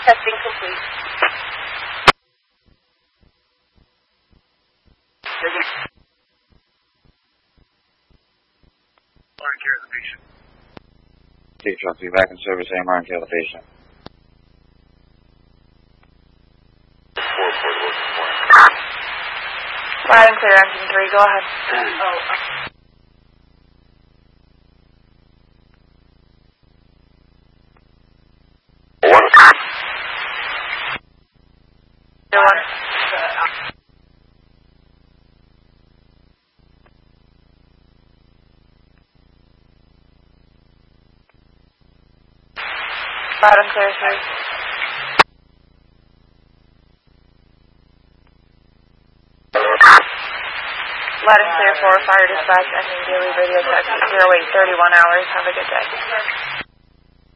Testing complete. Line care of the patient. Okay, trustee, back in service, AMR and care of the patient. Loud and clear, engine 3, go ahead. Oh. Loud and clear, 3. Loud and clear 4, fire dispatch, ending daily radio text 0831 hours. Have a good day.